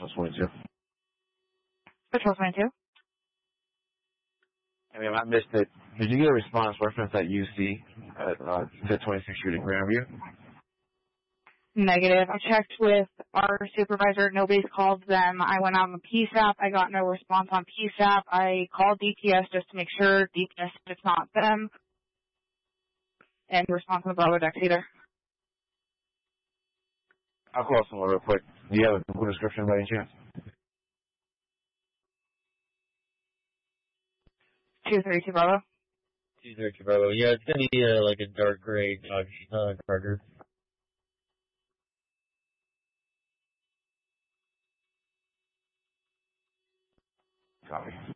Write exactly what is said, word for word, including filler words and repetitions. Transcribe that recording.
twenty-two. Patrol twenty-two. I mean, I missed it. Did you get a response reference at U C at uh, twenty-six shooting Grandview? Negative. I checked with our supervisor. Nobody's called them. I went on the P S A P. I got no response on P S A P. I called D P S just to make sure. D P S said it's not them. And response on the Bravo decks either. I'll call someone real quick. Do you have a Google description by any chance? two thirty-two Bravo. two thirty-two Bravo. Yeah, it's gonna be uh, like a dark gray Dodge uh, Charger. Copy.